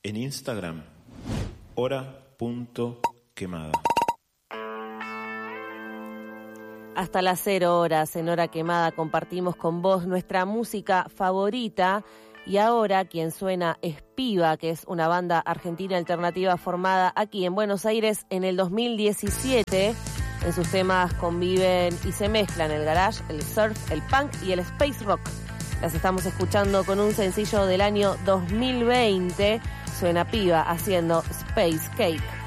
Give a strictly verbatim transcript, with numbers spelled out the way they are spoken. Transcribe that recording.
En Instagram, hora.quemada. Hasta las cero horas en Hora Quemada compartimos con vos nuestra música favorita. Y ahora quien suena es Piba, que es una banda argentina alternativa formada aquí en Buenos Aires en el dos mil diecisiete. En sus temas conviven y se mezclan el garage, el surf, el punk y el space rock. Las estamos escuchando con un sencillo del año dos mil veinte. Suena Piba haciendo Space Cake.